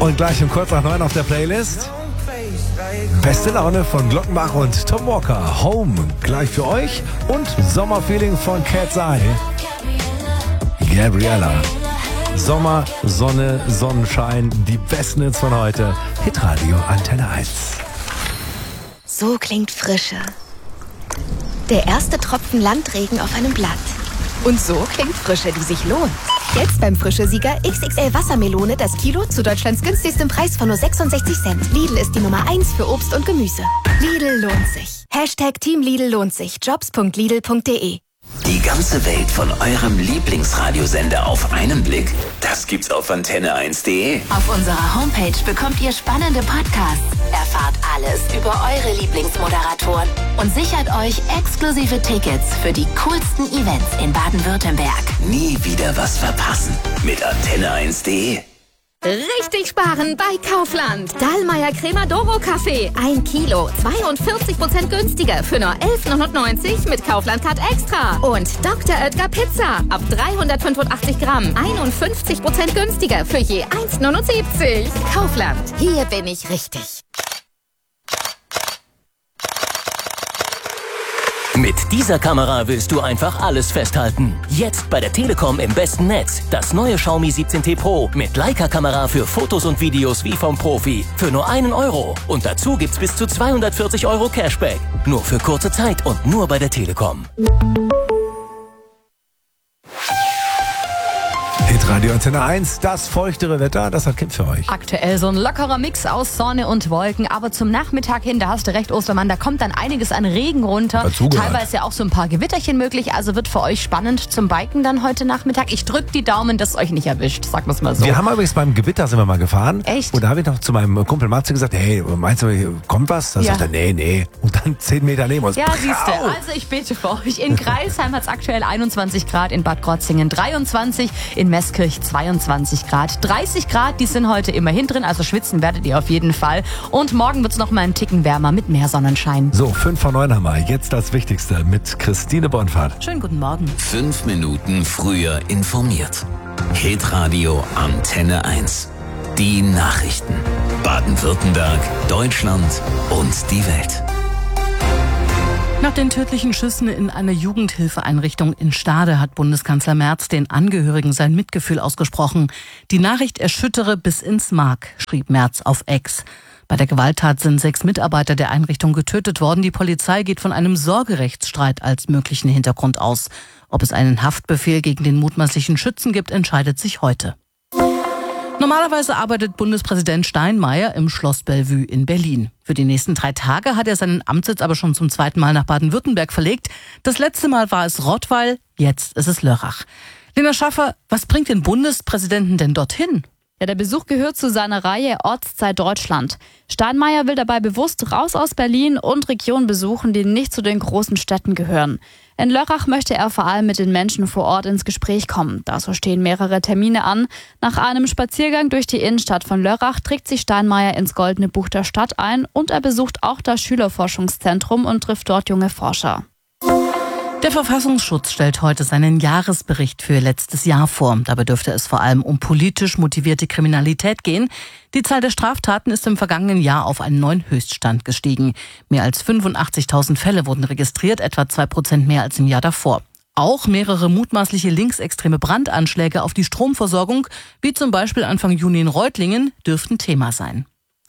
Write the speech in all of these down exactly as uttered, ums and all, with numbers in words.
Und gleich um kurz nach neun auf der Playlist beste Laune von Glockenbach und Tom Walker. Home gleich für euch. Und Sommerfeeling von Cat's Eye. Gabriella. Sommer, Sonne, Sonnenschein. Die besten Hits von heute. Hitradio Antenne eins. So klingt Frische. Der erste Tropfen Landregen auf einem Blatt. Und so klingt Frische, die sich lohnt. Jetzt beim Frische-Sieger X X L Wassermelone das Kilo zu Deutschlands günstigstem Preis von nur sechsundsechzig Cent. Lidl ist die Nummer eins für Obst und Gemüse. Lidl lohnt sich. Hashtag Team Lidl lohnt sich. jobs punkt lidl punkt de. Die ganze Welt von eurem Lieblingsradiosender auf einen Blick? Das gibt's auf antenne eins punkt de. Auf unserer Homepage bekommt ihr spannende Podcasts, erfahrt alles über eure Lieblingsmoderatoren und sichert euch exklusive Tickets für die coolsten Events in Baden-Württemberg. Nie wieder was verpassen mit antenne eins punkt de. Richtig sparen bei Kaufland. Dallmayr Cremadoro Kaffee. Ein Kilo. zweiundvierzig Prozent günstiger für nur elf neunundneunzig mit Kaufland-Card Extra. Und Doktor Oetker Pizza. Ab dreihundertfünfundachtzig Gramm. einundfünfzig Prozent günstiger für je eins neunundsiebzig. Kaufland. Hier bin ich richtig. Mit dieser Kamera willst du einfach alles festhalten. Jetzt bei der Telekom im besten Netz. Das neue Xiaomi siebzehn T Pro mit Leica-Kamera für Fotos und Videos wie vom Profi. Für nur einen Euro. Und dazu gibt's bis zu zweihundertvierzig Euro Cashback. Nur für kurze Zeit und nur bei der Telekom. Hitradio Antenne eins, das feuchtere Wetter, das hat Kim für euch. Aktuell so ein lockerer Mix aus Sonne und Wolken, aber zum Nachmittag hin, da hast du recht, Ostermann, da kommt dann einiges an Regen runter. Teilweise ja auch so ein paar Gewitterchen möglich, also wird für euch spannend zum Biken dann heute Nachmittag. Ich drück die Daumen, dass es euch nicht erwischt, sagen wir es mal so. Wir haben übrigens beim Gewitter sind wir mal gefahren. Echt? Und da habe ich noch zu meinem Kumpel Matze gesagt, hey, meinst du, hier kommt was? Da ja. sagt er, nee, nee. Und dann zehn Meter neben uns. Ja, siehst du. Also ich bete für euch. In Greilsheim hat es aktuell einundzwanzig Grad, in Bad Krotzingen dreiundzwanzig, in Meßkirch zweiundzwanzig Grad. dreißig Grad, die sind heute immerhin drin, also schwitzen werdet ihr auf jeden Fall. Und morgen wird es noch mal einen Ticken wärmer mit mehr Sonnenschein. So, fünf vor neun haben wir. Jetzt das Wichtigste mit Christine Bonfahrt. Schönen guten Morgen. Fünf Minuten früher informiert. Hitradio Antenne eins. Die Nachrichten. Baden-Württemberg, Deutschland und die Welt. Nach den tödlichen Schüssen in einer Jugendhilfeeinrichtung in Stade hat Bundeskanzler Merz den Angehörigen sein Mitgefühl ausgesprochen. Die Nachricht erschüttere bis ins Mark, schrieb Merz auf X. Bei der Gewalttat sind sechs Mitarbeiter der Einrichtung getötet worden. Die Polizei geht von einem Sorgerechtsstreit als möglichen Hintergrund aus. Ob es einen Haftbefehl gegen den mutmaßlichen Schützen gibt, entscheidet sich heute. Normalerweise arbeitet Bundespräsident Steinmeier im Schloss Bellevue in Berlin. Für die nächsten drei Tage hat er seinen Amtssitz aber schon zum zweiten Mal nach Baden-Württemberg verlegt. Das letzte Mal war es Rottweil, jetzt ist es Lörrach. Lena Schaffer, was bringt den Bundespräsidenten denn dorthin? Ja, der Besuch gehört zu seiner Reihe Ortszeit Deutschland. Steinmeier will dabei bewusst raus aus Berlin und Regionen besuchen, die nicht zu den großen Städten gehören. In Lörrach möchte er vor allem mit den Menschen vor Ort ins Gespräch kommen. Dazu stehen mehrere Termine an. Nach einem Spaziergang durch die Innenstadt von Lörrach trägt sich Steinmeier ins Goldene Buch der Stadt ein und er besucht auch das Schülerforschungszentrum und trifft dort junge Forscher. Der Verfassungsschutz stellt heute seinen Jahresbericht für letztes Jahr vor. Dabei dürfte es vor allem um politisch motivierte Kriminalität gehen. Die Zahl der Straftaten ist im vergangenen Jahr auf einen neuen Höchststand gestiegen. Mehr als fünfundachtzigtausend Fälle wurden registriert, etwa zwei Prozent mehr als im Jahr davor. Auch mehrere mutmaßliche linksextreme Brandanschläge auf die Stromversorgung, wie zum Beispiel Anfang Juni in Reutlingen, dürften Thema sein.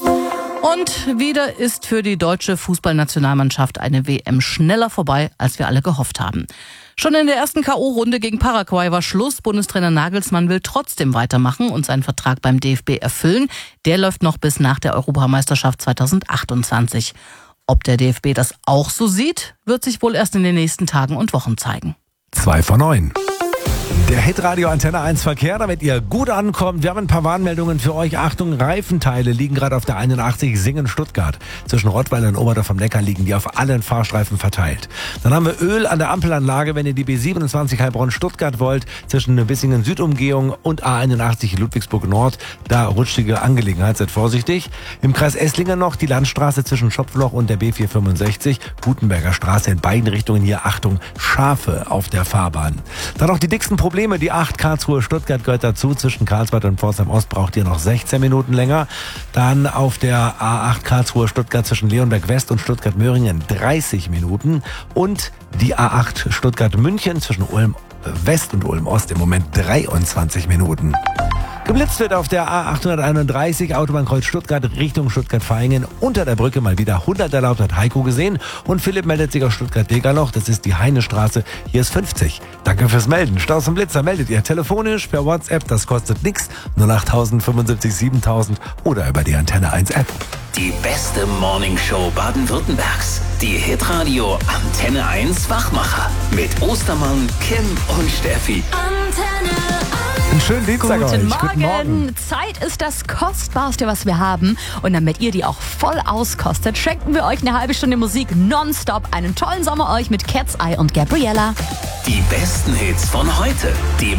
Und wieder ist für die deutsche Fußballnationalmannschaft eine W M schneller vorbei, als wir alle gehofft haben. Schon in der ersten K O-Runde gegen Paraguay war Schluss. Bundestrainer Nagelsmann will trotzdem weitermachen und seinen Vertrag beim D F B erfüllen. Der läuft noch bis nach der Europameisterschaft zweitausendachtundzwanzig. Ob der D F B das auch so sieht, wird sich wohl erst in den nächsten Tagen und Wochen zeigen. Zwei vor neun. Der Hitradio Antenne eins Verkehr, damit ihr gut ankommt. Wir haben ein paar Warnmeldungen für euch. Achtung, Reifenteile liegen gerade auf der einundachtzig Singen-Stuttgart. Zwischen Rottweil und Oberdorf am Neckar liegen die auf allen Fahrstreifen verteilt. Dann haben wir Öl an der Ampelanlage, wenn ihr die B siebenundzwanzig Heilbronn-Stuttgart wollt, zwischen Bissingen-Südumgehung und A einundachtzig Ludwigsburg-Nord. Da rutschige Angelegenheit, seid vorsichtig. Im Kreis Esslingen noch die Landstraße zwischen Schopfloch und der B vierhundertfünfundsechzig. Gutenberger Straße in beiden Richtungen hier, Achtung, Schafe auf der Fahrbahn. Dann noch die dicksten ersten Probleme. Die acht Karlsruhe-Stuttgart gehört dazu. Zwischen Karlsbad und Pforzheim Ost braucht ihr noch sechzehn Minuten länger. Dann auf der A acht Karlsruhe-Stuttgart zwischen Leonberg West und Stuttgart-Möhringen dreißig Minuten. Und die A acht Stuttgart-München zwischen Ulm West und Ulm Ost im Moment dreiundzwanzig Minuten. Geblitzt wird auf der A achthunderteinunddreißig Autobahnkreuz Stuttgart Richtung Stuttgart-Vaihingen. Unter der Brücke mal wieder hundert erlaubt, hat Heiko gesehen. Und Philipp meldet sich aus Stuttgart-Degerloch. Das ist die Heinestraße. Hier ist fünfzig. Danke fürs Melden. Staus und Blitzer meldet ihr telefonisch per WhatsApp. Das kostet nichts. null acht null null sieben siebentausend oder über die Antenne eins App. Die beste Morningshow Baden-Württembergs. Die Hitradio Antenne eins Wachmacher. Mit Ostermann, Kim und Steffi. Antenne Einen schönen Dienstag Guten euch. Morgen. Guten Morgen. Zeit ist das Kostbarste, was wir haben. Und damit ihr die auch voll auskostet, schenken wir euch eine halbe Stunde Musik nonstop. Einen tollen Sommer euch mit Cat's Eye und Gabriella. Die besten Hits von heute. Die